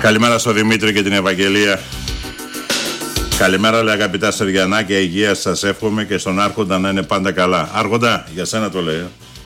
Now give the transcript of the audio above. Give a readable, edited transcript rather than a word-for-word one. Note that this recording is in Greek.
Καλημέρα στο Δημήτρη και την Ευαγγελία. Καλημέρα, λέει, αγαπητά Σεριανά, και υγεία σας εύχομαι και στον Άρχοντα να είναι πάντα καλά. Άρχοντα, για σένα το λέω.